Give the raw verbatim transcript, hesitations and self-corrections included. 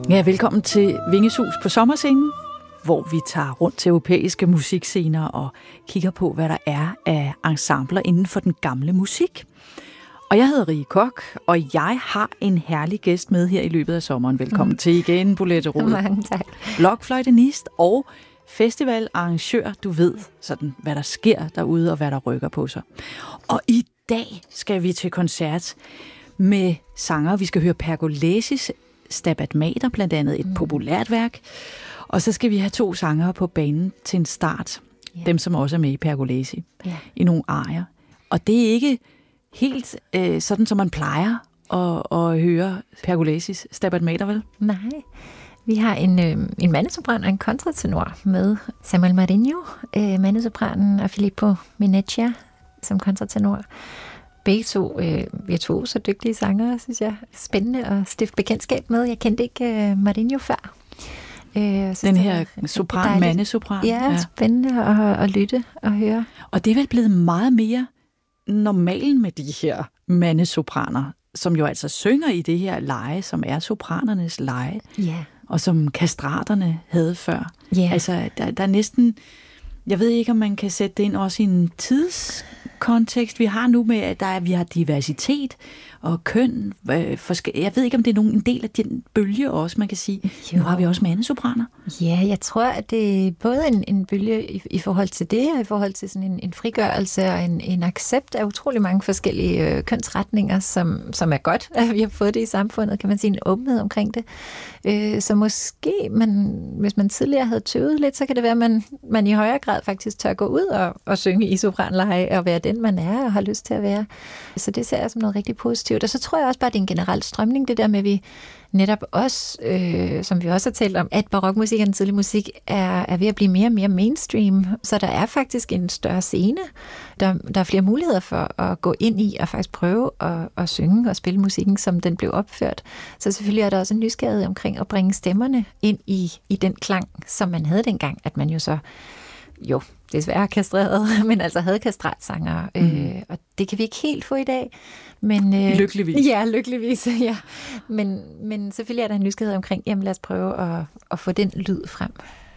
Ja, velkommen til Vingesus på sommerscenen, hvor vi tager rundt til europæiske musikscener og kigger på, hvad der er af ensembler inden for den gamle musik. Og jeg hedder Rie Koch, og jeg har en herlig gæst med her i løbet af sommeren. Velkommen mm. til igen, Bolette Roed. Mange tak. Blokfløjtenist og festivalarrangør. Du ved sådan, hvad der sker derude og hvad der rykker på sig. Og i dag skal vi til koncert med sanger. Vi skal høre Pergolesis Stabat Mater, blandt andet et mm. populært værk. Og så skal vi have to sangere på banen til en start. Yeah. Dem, som også er med i Pergolesi. Yeah. I nogle arier. Og det er ikke helt øh, sådan, som man plejer at, at høre Pergolesis Stabat Mater, vel? Nej. Vi har en, øh, en mandesopran og en kontratenor med Samuel Marinho, øh, mandesopranen, og Filippo Mineccia som kontratenor. Begge to øh, virtuose og dygtige sangere, synes jeg. Spændende at stifte bekendtskab med. Jeg kendte ikke øh, Marinho før. Øh, Den her sopran, mandesopran. Ja, ja, spændende at, at lytte og høre. Og det er vel blevet meget mere normalen med de her mandesopraner, som jo altså synger i det her leje, som er sopranernes leje, yeah. og som kastraterne havde før. Yeah. Altså, der, der er næsten... Jeg ved ikke, om man kan sætte det ind også i en tidskontekst. Vi har nu med, at der er, vi har diversitet og køn. Øh, forske- jeg ved ikke, om det er nogen, en del af den bølge også, man kan sige. Jo. Nu har vi også mandesopraner. Ja, jeg tror, at det er både en, en bølge i, i forhold til det, og i forhold til sådan en, en frigørelse og en, en accept af utrolig mange forskellige øh, kønsretninger, som, som er godt, at vi har fået det i samfundet, kan man sige, en åbenhed omkring det. Øh, så måske, man, hvis man tidligere havde tøvet lidt, så kan det være, at man, man i højere grad faktisk tør gå ud og, og synge i sopranleje og være den, man er og har lyst til at være. Så det ser jeg som noget rigtig positivt. Og så tror jeg også bare, at det er en generel strømning, det der med, at vi netop også, øh, som vi også har talt om, at barokmusik og den tidlige musik er, er ved at blive mere og mere mainstream. Så der er faktisk en større scene. Der, der er flere muligheder for at gå ind i og faktisk prøve at, at synge og spille musikken, som den blev opført. Så selvfølgelig er der også en nysgerrighed omkring at bringe stemmerne ind i, i den klang, som man havde dengang, at man jo så jo, desværre kastreret, men altså havde kastratsanger, mm. øh, og det kan vi ikke helt få i dag. Men, øh, lykkeligvis. Ja, lykkeligvis, ja. Men, men selvfølgelig er der en nysgerrighed omkring, jamen lad os prøve at, at få den lyd frem.